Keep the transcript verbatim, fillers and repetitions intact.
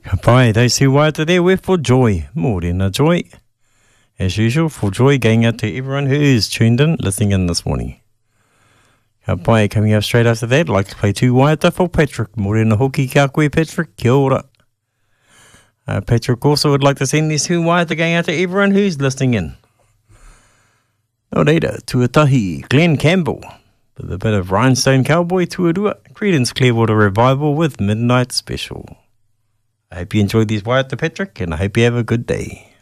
Pai, those who waiata there, we're for joy. Morena joy. As usual, for joy going out to everyone who is tuned in, listening in this morning. Pai, coming up straight after that, like to play two waiata for Patrick. Morena hoki ka koe, Patrick. Kia ora. Uh, Patrick also would like to send this who waiata going out to everyone who's listening in. No reira, tuatahi, Glenn Campbell. With a bit of Rhinestone Cowboy tuarua, Creedence Clearwater Revival with Midnight Special. I hope you enjoyed these waiata, Patrick, and I hope you have a good day.